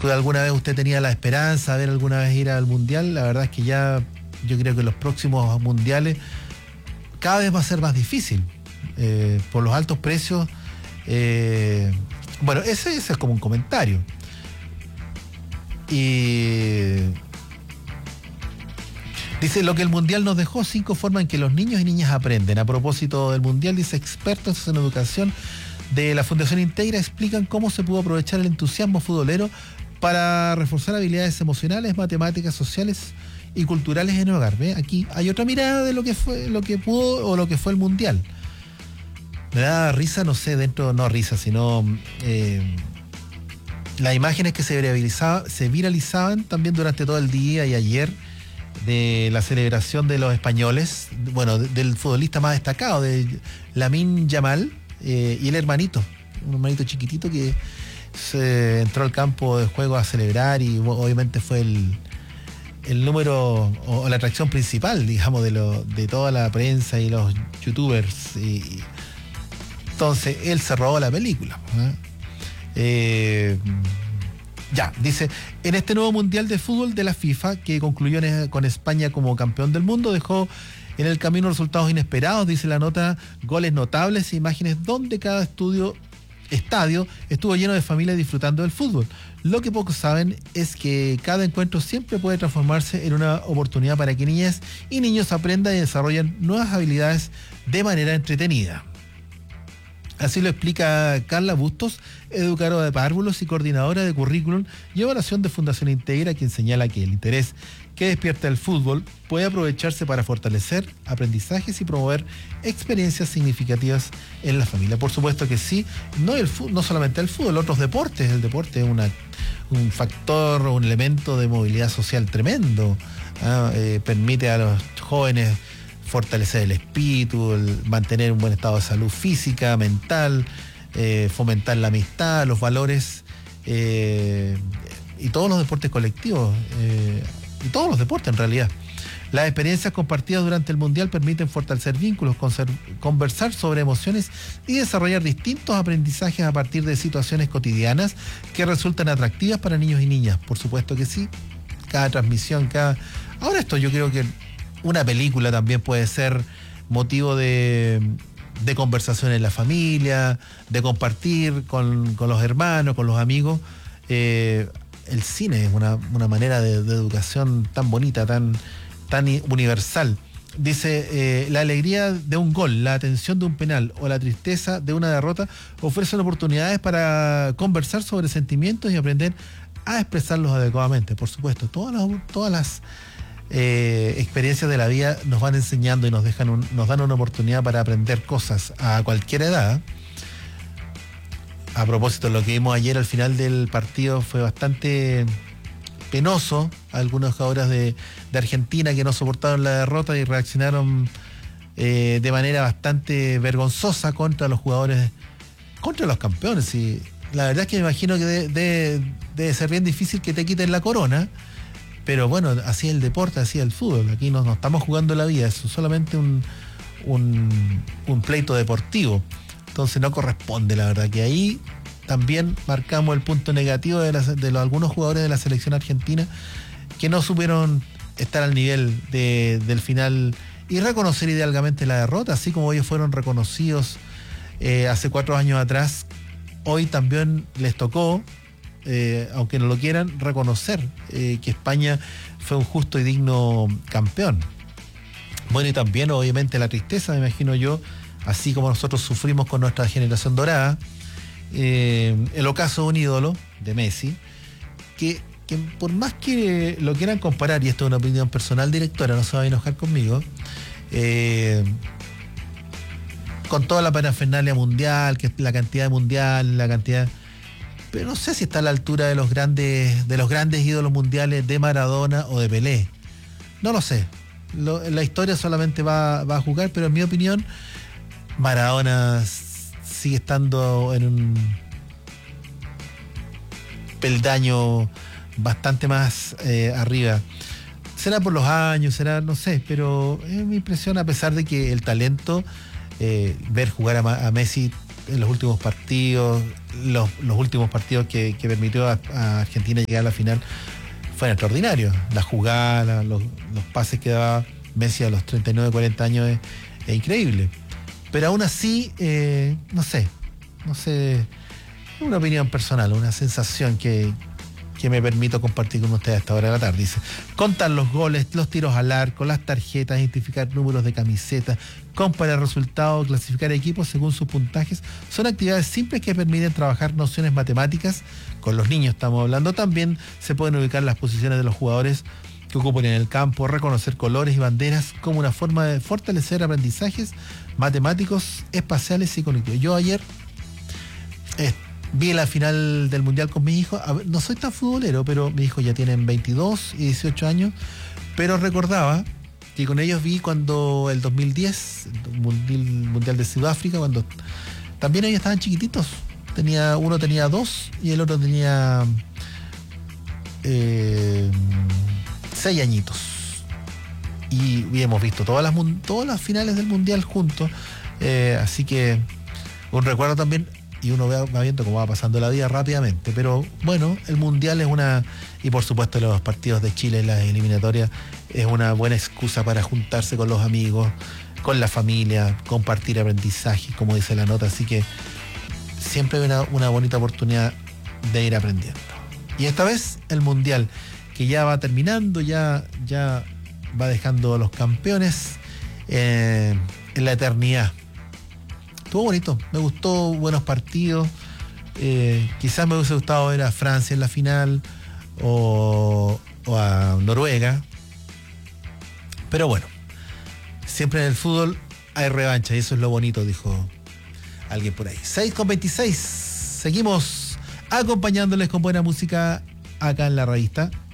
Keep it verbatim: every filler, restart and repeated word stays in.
tú alguna vez usted tenía la esperanza de ver alguna vez ir al Mundial, la verdad es que ya yo creo que los próximos mundiales cada vez va a ser más difícil eh, por los altos precios. Eh, bueno, ese, ese es como un comentario. Y dice, lo que el Mundial nos dejó, cinco formas en que los niños y niñas aprenden. A propósito del Mundial, dice, expertos en educación de la Fundación Integra explican cómo se pudo aprovechar el entusiasmo futbolero para reforzar habilidades emocionales, matemáticas, sociales y culturales en el hogar. ¿Ve? Aquí hay otra mirada de lo que fue, lo que pudo o lo que fue el Mundial. Me da risa, no sé, dentro, no risa, sino eh, las imágenes que se viralizaban, se viralizaban también durante todo el día y ayer de la celebración de los españoles, bueno, de, del futbolista más destacado, de Lamine Yamal, eh, y el hermanito, un hermanito chiquitito que se entró al campo de juego a celebrar y obviamente fue el, el número o, o la atracción principal, digamos, de, lo, de toda la prensa y los youtubers. Y, y entonces él se robó la película. ¿eh? Eh, ya, dice, en este nuevo Mundial de Fútbol de la FIFA, que concluyó en, con España como campeón del mundo, dejó en el camino resultados inesperados, dice la nota, goles notables e imágenes donde cada estudio, estadio estuvo lleno de familias disfrutando del fútbol. Lo que pocos saben es que cada encuentro siempre puede transformarse en una oportunidad para que niñas y niños aprendan y desarrollen nuevas habilidades de manera entretenida. Así lo explica Carla Bustos, educadora de párvulos y coordinadora de currículum y evaluación de Fundación Integra, quien señala que el interés que despierta el fútbol puede aprovecharse para fortalecer aprendizajes y promover experiencias significativas en la familia. Por supuesto que sí, no, el, no solamente el fútbol, otros deportes. El deporte es una, un factor, un elemento de movilidad social tremendo. ¿ah? Eh, permite a los jóvenes fortalecer el espíritu, el mantener un buen estado de salud física, mental, eh, fomentar la amistad, los valores eh, y todos los deportes colectivos, eh, y todos los deportes en realidad. Las experiencias compartidas durante el Mundial permiten fortalecer vínculos, conversar sobre emociones y desarrollar distintos aprendizajes a partir de situaciones cotidianas que resultan atractivas para niños y niñas. Por supuesto que sí, cada transmisión, cada... Ahora esto yo creo que una película también puede ser motivo de, de conversación en la familia, de compartir con, con los hermanos, con los amigos. Eh, el cine es una, una manera de, de educación tan bonita, tan, tan universal. Dice, eh, la alegría de un gol, la atención de un penal o la tristeza de una derrota ofrecen oportunidades para conversar sobre sentimientos y aprender a expresarlos adecuadamente. Por supuesto, todas las... Todas las Eh, experiencias de la vida nos van enseñando y nos dejan un, nos dan una oportunidad para aprender cosas a cualquier edad. A propósito, lo que vimos ayer al final del partido fue bastante penoso. Algunos jugadores de, de Argentina que no soportaron la derrota y reaccionaron eh, de manera bastante vergonzosa contra los jugadores, contra los campeones. Y la verdad es que me imagino que debe de, de ser bien difícil que te quiten la corona. Pero bueno, así es el deporte, así es el fútbol. Aquí no, no estamos jugando la vida, es solamente un, un, un pleito deportivo. Entonces no corresponde, la verdad, que ahí también marcamos el punto negativo de, las, de los, algunos jugadores de la selección argentina que no supieron estar al nivel de, del final y reconocer idealmente la derrota, así como ellos fueron reconocidos eh, hace cuatro años atrás. Hoy también les tocó, Eh, aunque no lo quieran, reconocer eh, que España fue un justo y digno campeón. Bueno, y también obviamente la tristeza, me imagino yo, así como nosotros sufrimos con nuestra generación dorada, eh, el ocaso de un ídolo, de Messi, que, que por más que lo quieran comparar, y esto es una opinión personal, directora, no se va a enojar conmigo, eh, con toda la parafernalia mundial, que la cantidad de mundial, la cantidad... pero no sé si está a la altura de los grandes de los grandes ídolos mundiales de Maradona o de Pelé. No lo sé. Lo, la historia solamente va, va a jugar, pero en mi opinión, Maradona sigue estando en un peldaño bastante más eh, arriba. Será por los años, será, no sé, pero es mi impresión, a pesar de que el talento, eh, ver jugar a, a Messi en los últimos partidos, los, los últimos partidos que, que permitió a, a Argentina llegar a la final fueron extraordinarios. La jugada, los, los pases que daba Messi a los treinta y nueve, cuarenta años es, es increíble. Pero aún así, eh, no sé, no sé, es una opinión personal, una sensación que, que me permito compartir con ustedes a esta hora de la tarde. Dice, contar los goles, los tiros al arco, las tarjetas, identificar números de camiseta, comparar resultados, clasificar equipos según sus puntajes, son actividades simples que permiten trabajar nociones matemáticas. Con los niños estamos hablando. También se pueden ubicar las posiciones de los jugadores que ocupan en el campo, reconocer colores y banderas como una forma de fortalecer aprendizajes matemáticos, espaciales y cognitivos. Yo ayer eh, vi la final del Mundial con mi hijo. Ver, no soy tan futbolero, pero mis hijos ya tienen veintidós y dieciocho años, pero recordaba que con ellos vi cuando el dos mil diez, el Mundial, mundial de Sudáfrica, cuando también ellos estaban chiquititos. Tenía, uno tenía dos y el otro tenía eh, seis añitos. Y, y hemos visto todas las, todas las finales del Mundial juntos. Eh, así que un recuerdo también, y uno va, va viendo cómo va pasando la vida rápidamente. Pero bueno, el Mundial es una, y por supuesto los partidos de Chile en las eliminatorias, es una buena excusa para juntarse con los amigos, con la familia, compartir aprendizaje, como dice la nota. Así que siempre hay una, una bonita oportunidad de ir aprendiendo. Y esta vez el Mundial, que ya va terminando, ya, ya va dejando a los campeones eh, en la eternidad. Estuvo bonito, me gustó, buenos partidos. Eh, quizás me hubiese gustado ver a Francia en la final o, o a Noruega. Pero bueno, siempre en el fútbol hay revancha y eso es lo bonito, dijo alguien por ahí. seis con veintiséis. Seguimos acompañándoles con buena música acá en la revista.